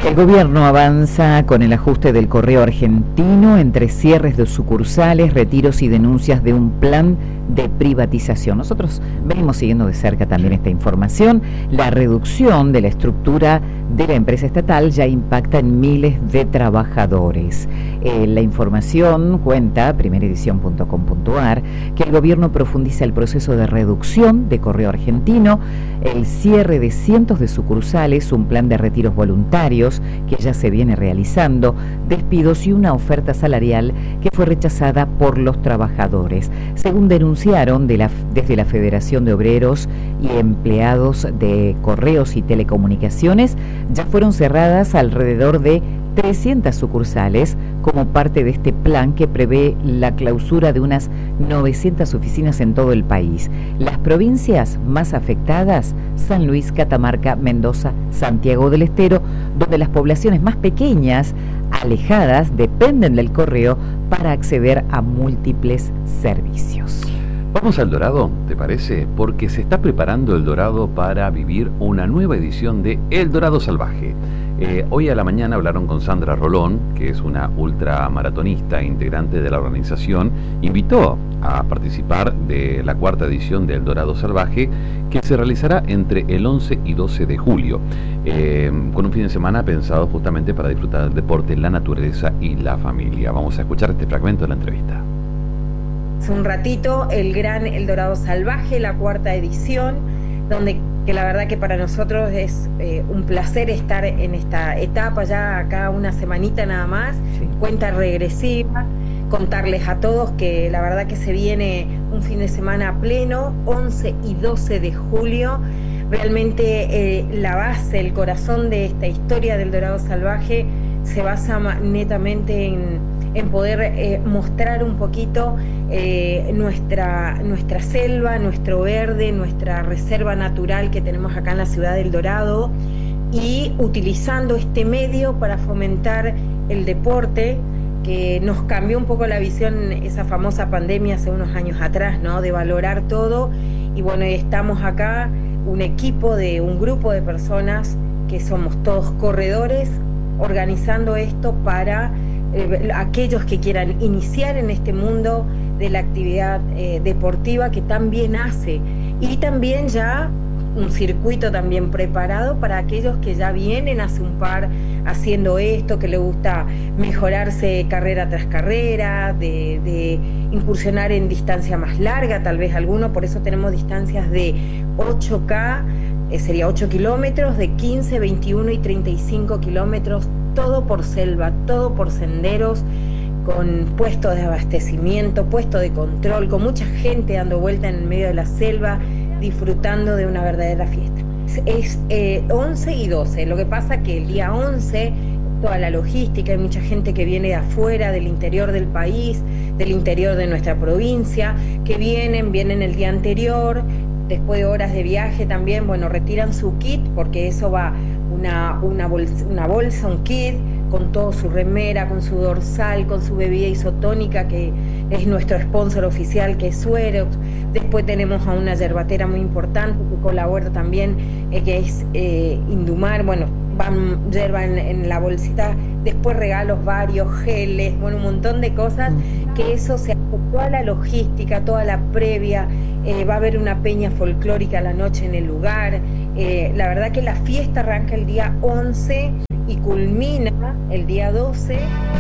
El gobierno avanza con el ajuste del correo argentino entre cierres de sucursales, retiros y denuncias de un plan de privatización. Nosotros venimos siguiendo de cerca también esta información. La reducción de la estructura de la empresa estatal ya impacta en miles de trabajadores. La información cuenta, primeredición.com.ar, que el gobierno profundiza el proceso de reducción de correo argentino, el cierre de cientos de sucursales, un plan de retiros voluntarios que ya se viene realizando, despidos y una oferta salarial que fue rechazada por los trabajadores. Según denunciaron desde la Federación de Obreros y Empleados de Correos y Telecomunicaciones, ya fueron cerradas alrededor de 300 sucursales como parte de este plan que prevé la clausura de unas 900 oficinas en todo el país. Las provincias más afectadas: San Luis, Catamarca, Mendoza, Santiago del Estero, donde las poblaciones más pequeñas, alejadas, dependen del correo para acceder a múltiples servicios. Vamos al Dorado, ¿te parece? Porque se está preparando el Dorado para vivir una nueva edición de El Dorado Salvaje. Hoy a la mañana hablaron con Sandra Rolón, que es una ultramaratonista integrante de la organización. Invitó a participar de la cuarta edición de El Dorado Salvaje, que se realizará entre el 11 y 12 de julio, con un fin de semana pensado justamente para disfrutar del deporte, la naturaleza y la familia. Vamos a escuchar este fragmento de la entrevista. Hace un ratito el gran El Dorado Salvaje, la cuarta edición, donde que la verdad que para nosotros es un placer estar en esta etapa, ya acá una semanita nada más, sí. Cuenta regresiva, contarles a todos que la verdad que se viene un fin de semana pleno, 11 y 12 de julio, realmente la base, el corazón de esta historia del Dorado Salvaje se basa netamente en poder mostrar un poquito nuestra selva, nuestro verde, nuestra reserva natural que tenemos acá en la ciudad del Dorado, y utilizando este medio para fomentar el deporte, que nos cambió un poco la visión, esa famosa pandemia hace unos años atrás, ¿no? De valorar todo. Y bueno, estamos acá, un grupo de personas que somos todos corredores, organizando esto para aquellos que quieran iniciar en este mundo de la actividad deportiva que tan bien hace, y también ya un circuito también preparado para aquellos que ya vienen hace un par haciendo esto, que les gusta mejorarse carrera tras carrera, de incursionar en distancia más larga, tal vez alguno. Por eso tenemos distancias de 8K, sería 8 kilómetros, de 15, 21 y 35 kilómetros, todo por selva, todo por senderos, con puestos de abastecimiento, puestos de control, con mucha gente dando vuelta en el medio de la selva, disfrutando de una verdadera fiesta. Es 11 y 12, lo que pasa que el día 11, toda la logística, hay mucha gente que viene de afuera, del interior del país, del interior de nuestra provincia, que vienen el día anterior, después de horas de viaje también, bueno, retiran su kit, porque eso va una bolsa, un kit, con todo su remera, con su dorsal, con su bebida isotónica, que es nuestro sponsor oficial, que es Suerox. Después tenemos a una yerbatera muy importante que colabora también, que es Indumar. Bueno, van yerba en la bolsita, después regalos varios, geles, bueno, un montón de cosas, que eso se hace toda la logística, toda la previa. Va a haber una peña folclórica a la noche en el lugar. La verdad que la fiesta arranca el día 11 y culmina el día 12.